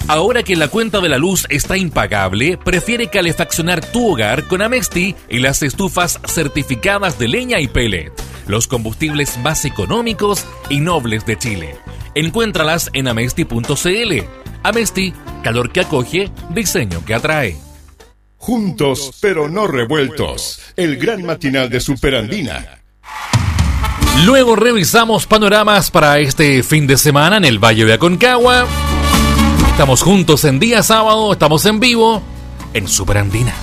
Ahora que la cuenta de la luz está impagable, prefiere calefaccionar tu hogar con Amesti y las estufas certificadas de leña y pellet, los combustibles más económicos y nobles de Chile. Encuéntralas en amesti.cl. Amesti, calor que acoge, diseño que atrae. Juntos, pero no revueltos. El gran matinal de Superandina. Luego revisamos panoramas para este fin de semana en el Valle de Aconcagua. Estamos juntos en día sábado, estamos en vivo en Superandina.